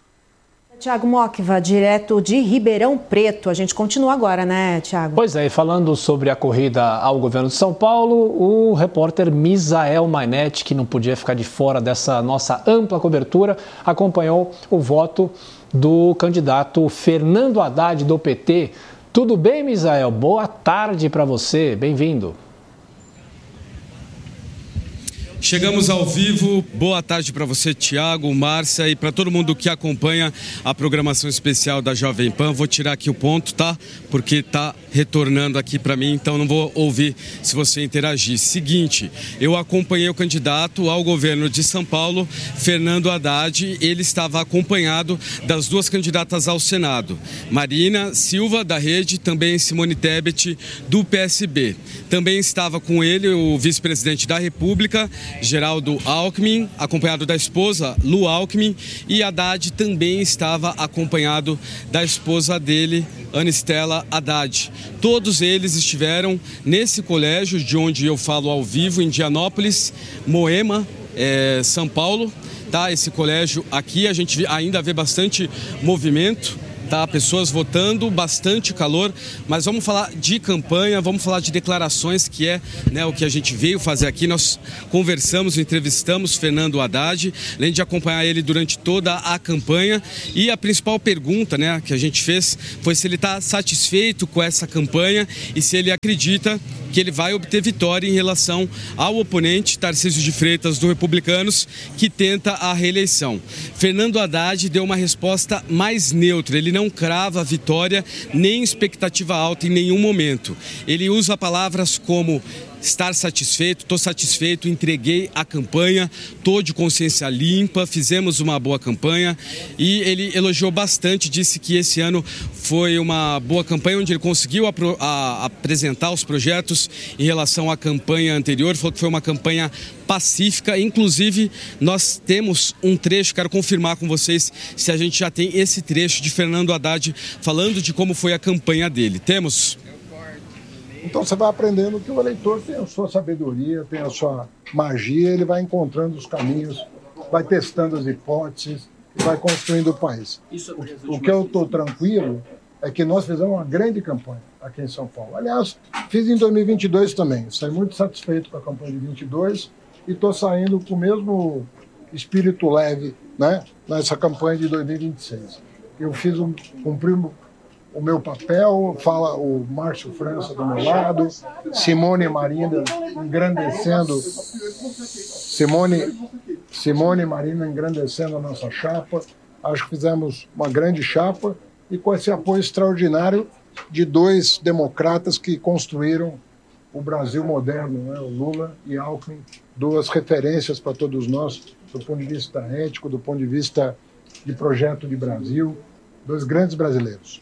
Tiago Mocva, direto de Ribeirão Preto. A gente continua agora, né, Tiago? Pois é, e falando sobre a corrida ao governo de São Paulo, o repórter Misael Mainetti, que não podia ficar de fora dessa nossa ampla cobertura, acompanhou o voto do candidato Fernando Haddad, do P T. Tudo bem, Misael? Boa tarde para você, bem-vindo. Chegamos ao vivo. Boa tarde para você, Tiago, Márcia, e para todo mundo que acompanha a programação especial da Jovem Pan. Vou tirar aqui o ponto, tá? Porque tá retornando aqui para mim, então não vou ouvir se você interagir. Seguinte, eu acompanhei o candidato ao governo de São Paulo, Fernando Haddad. Ele estava acompanhado das duas candidatas ao Senado, Marina Silva, da Rede, também Simone Tebet, do P S B. Também estava com ele o vice-presidente da República, Geraldo Alckmin, acompanhado da esposa, Lu Alckmin, e Haddad também estava acompanhado da esposa dele, Anistela Haddad. Todos eles estiveram nesse colégio de onde eu falo ao vivo, em Indianópolis, Moema, é, São Paulo. Tá? Esse colégio aqui, a gente ainda vê bastante movimento. Tá, pessoas votando, bastante calor, mas vamos falar de campanha, vamos falar de declarações, que é, né, o que a gente veio fazer aqui. Nós conversamos, entrevistamos Fernando Haddad, além de acompanhar ele durante toda a campanha, e a principal pergunta, né, que a gente fez foi se ele está satisfeito com essa campanha e se ele acredita que ele vai obter vitória em relação ao oponente, Tarcísio de Freitas, do Republicanos, que tenta a reeleição. Fernando Haddad deu uma resposta mais neutra, ele não crava a vitória nem expectativa alta em nenhum momento. Ele usa palavras como estar satisfeito, estou satisfeito, entreguei a campanha, estou de consciência limpa, fizemos uma boa campanha, e ele elogiou bastante, disse que esse ano foi uma boa campanha, onde ele conseguiu apro- a, apresentar os projetos em relação à campanha anterior, falou que foi uma campanha pacífica. Inclusive, nós temos um trecho, quero confirmar com vocês se a gente já tem esse trecho de Fernando Haddad falando de como foi a campanha dele. Temos? Então você vai aprendendo que o eleitor tem a sua sabedoria, tem a sua magia, ele vai encontrando os caminhos, vai testando as hipóteses e vai construindo o país. O, o que eu estou tranquilo é que nós fizemos uma grande campanha aqui em São Paulo. Aliás, fiz em dois mil e vinte e dois também. Saí muito satisfeito com a campanha de vinte e dois e estou saindo com o mesmo espírito leve, né, nessa campanha de dois mil e vinte e seis. Eu fiz um, cumpri o meu papel, fala o Márcio França do meu lado, Simone e Marina engrandecendo, Simone, Simone e Marina engrandecendo a nossa chapa. Acho que fizemos uma grande chapa e com esse apoio extraordinário de dois democratas que construíram o Brasil moderno, né? O Lula e Alckmin, duas referências para todos nós, do ponto de vista ético, do ponto de vista de projeto de Brasil, dois grandes brasileiros.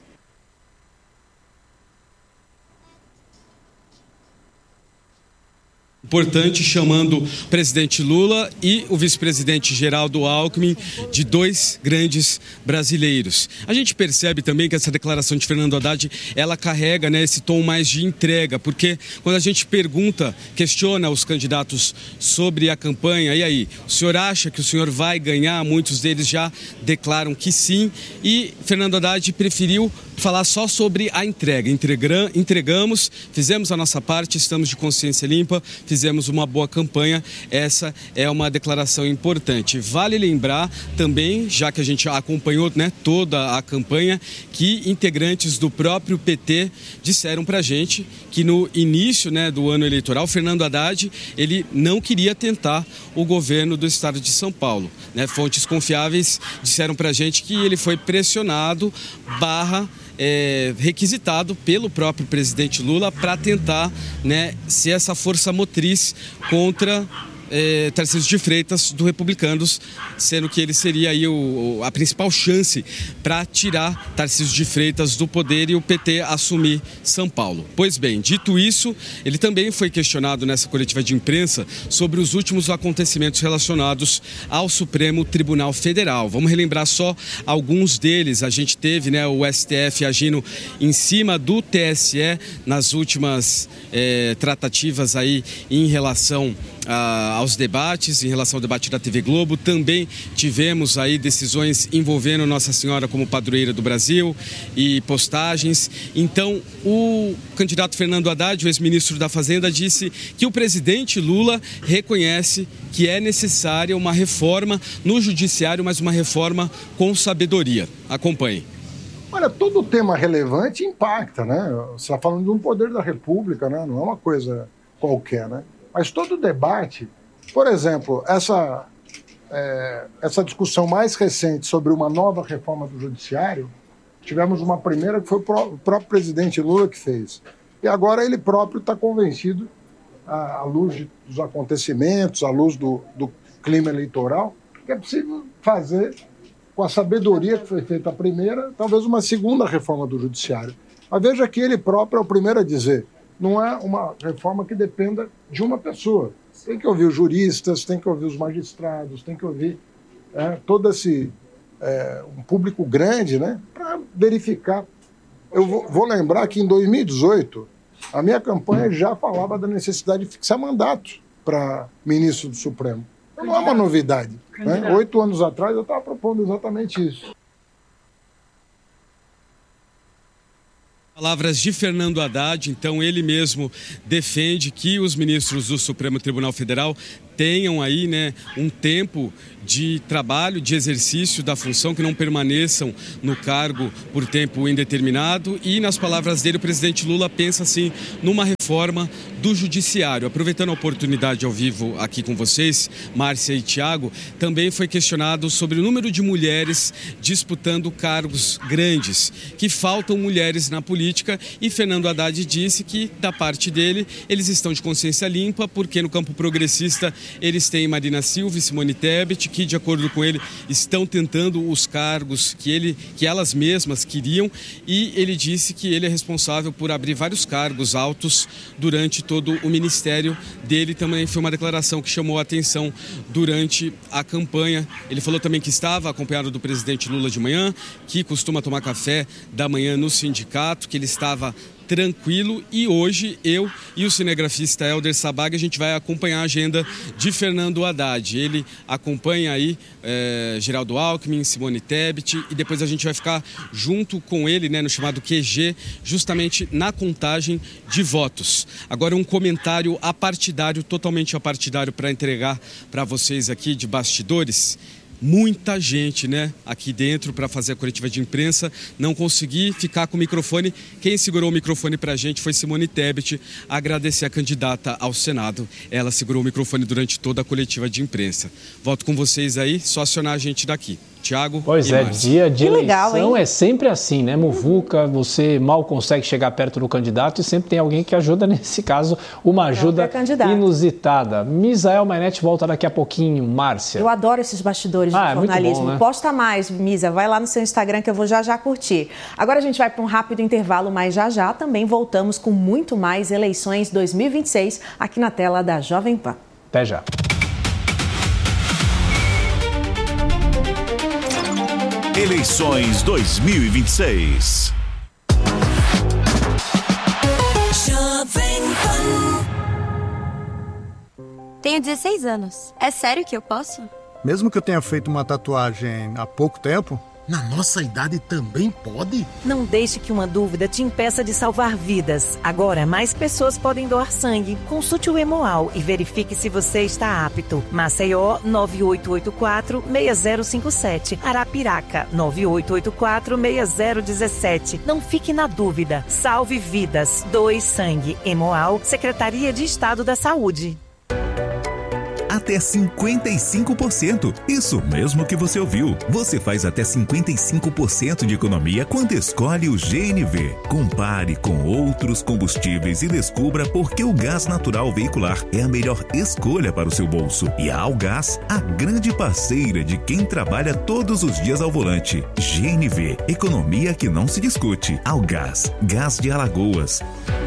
Importante, chamando o presidente Lula e o vice-presidente Geraldo Alckmin de dois grandes brasileiros. A gente percebe também que essa declaração de Fernando Haddad, ela carrega, né, esse tom mais de entrega, porque quando a gente pergunta, questiona os candidatos sobre a campanha, e aí, o senhor acha que o senhor vai ganhar? Muitos deles já declaram que sim, e Fernando Haddad preferiu falar só sobre a entrega. Entregram, entregamos, fizemos a nossa parte, estamos de consciência limpa, fizemos uma boa campanha. Essa é uma declaração importante. Vale lembrar também, já que a gente acompanhou, né, toda a campanha, que integrantes do próprio P T disseram pra gente que no início, né, do ano eleitoral, Fernando Haddad, ele não queria tentar o governo do estado de São Paulo, né? Fontes confiáveis disseram pra gente que ele foi pressionado barra É, requisitado pelo próprio presidente Lula para tentar, né, ser essa força motriz contra é, Tarcísio de Freitas, do Republicanos, sendo que ele seria aí o, a principal chance para tirar Tarcísio de Freitas do poder e o P T assumir São Paulo. Pois bem, dito isso, ele também foi questionado nessa coletiva de imprensa sobre os últimos acontecimentos relacionados ao Supremo Tribunal Federal. Vamos relembrar só alguns deles. A gente teve, né, o S T F agindo em cima do T S E nas últimas é, tratativas aí em relação a, aos debates, em relação ao debate da T V Globo. Também tivemos aí decisões envolvendo Nossa Senhora como padroeira do Brasil e postagens. Então, o candidato Fernando Haddad, o ex-ministro da Fazenda, disse que o presidente Lula reconhece que é necessária uma reforma no judiciário, mas uma reforma com sabedoria. Acompanhe. Olha, todo tema relevante impacta, né? Você está falando de um poder da República, né? Não é uma coisa qualquer, né? Mas todo debate Por exemplo, essa, é, essa discussão mais recente sobre uma nova reforma do judiciário, tivemos uma primeira que foi o próprio presidente Lula que fez. E agora ele próprio está convencido, à luz dos acontecimentos, à luz do, do clima eleitoral, que é possível fazer, com a sabedoria que foi feita a primeira, talvez uma segunda reforma do judiciário. Mas veja que ele próprio é o primeiro a dizer, não é uma reforma que dependa de uma pessoa. Tem que ouvir os juristas, tem que ouvir os magistrados, tem que ouvir é, todo esse é, um público grande, né, para verificar. Eu vou, vou lembrar que em dois mil e dezoito, a minha campanha já falava da necessidade de fixar mandato para ministro do Supremo. Então, não é uma novidade. Né? Oito anos atrás eu estava propondo exatamente isso. Palavras de Fernando Haddad, então ele mesmo defende que os ministros do Supremo Tribunal Federal tenham aí, né, um tempo de trabalho, de exercício da função, que não permaneçam no cargo por tempo indeterminado. E, nas palavras dele, o presidente Lula pensa, assim, numa reforma do judiciário. Aproveitando a oportunidade ao vivo aqui com vocês, Márcia e Tiago, também foi questionado sobre o número de mulheres disputando cargos grandes, que faltam mulheres na política, e Fernando Haddad disse que, da parte dele, eles estão de consciência limpa, porque no campo progressista eles têm Marina Silva e Simone Tebet, que, de acordo com ele, estão tentando os cargos que, ele, que elas mesmas queriam, e ele disse que ele é responsável por abrir vários cargos altos durante todo o ministério dele. Também foi uma declaração que chamou a atenção durante a campanha. Ele falou também que estava acompanhado do presidente Lula de manhã, que costuma tomar café da manhã no sindicato, que ele estava tranquilo, e hoje eu e o cinegrafista Helder Sabag, a gente vai acompanhar a agenda de Fernando Haddad. Ele acompanha aí é, Geraldo Alckmin, Simone Tebet, e depois a gente vai ficar junto com ele, né, no chamado Q G, justamente na contagem de votos. Agora um comentário apartidário, totalmente apartidário, para entregar para vocês aqui de bastidores. Muita gente, né, aqui dentro para fazer a coletiva de imprensa. Não consegui ficar com o microfone. Quem segurou o microfone para a gente foi Simone Tebet. Agradecer a candidata ao Senado. Ela segurou o microfone durante toda a coletiva de imprensa. Volto com vocês aí, só acionar a gente daqui. Tiago. Pois é, Márcia. Dia de Que legal, eleição hein? é sempre assim, né? Muvuca, você mal consegue chegar perto do candidato e sempre tem alguém que ajuda, nesse caso, uma ajuda inusitada. Misael Mainetti volta daqui a pouquinho. Márcia. Eu adoro esses bastidores Ah, é de muito jornalismo. bom, né? Posta mais, Misa. Vai lá no seu Instagram que eu vou já já curtir. Agora a gente vai para um rápido intervalo, mas já já também voltamos com muito mais eleições dois mil e vinte e seis aqui na tela da Jovem Pan. Até já. Eleições dois mil e vinte e seis. Jovem Pan. Tenho dezesseis anos. É sério que eu posso? Mesmo que eu tenha feito uma tatuagem há pouco tempo? Na nossa idade também pode? Não deixe que uma dúvida te impeça de salvar vidas. Agora, mais pessoas podem doar sangue. Consulte o Hemoal e verifique se você está apto. Maceió, nove oito oito quatro, seis zero cinco sete. Arapiraca, nove oito oito quatro, seis zero um sete. Não fique na dúvida. Salve vidas. Doe sangue. Hemoal, Secretaria de Estado da Saúde. Até cinquenta e cinco por cento. Isso mesmo que você ouviu. Você faz até cinquenta e cinco por cento de economia quando escolhe o G N V. Compare com outros combustíveis e descubra por que o gás natural veicular é a melhor escolha para o seu bolso. E a Algás, a grande parceira de quem trabalha todos os dias ao volante. G N V, economia que não se discute. Algás, gás de Alagoas.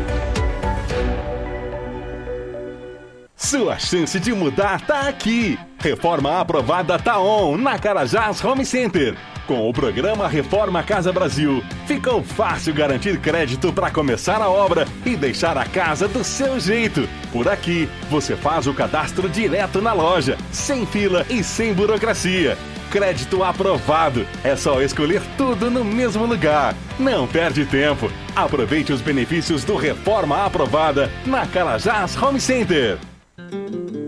Sua chance de mudar tá aqui. Reforma aprovada tá on na Carajás Home Center. Com o programa Reforma Casa Brasil, ficou fácil garantir crédito para começar a obra e deixar a casa do seu jeito. Por aqui, você faz o cadastro direto na loja, sem fila e sem burocracia. Crédito aprovado. É só escolher tudo no mesmo lugar. Não perde tempo. Aproveite os benefícios do Reforma Aprovada na Carajás Home Center.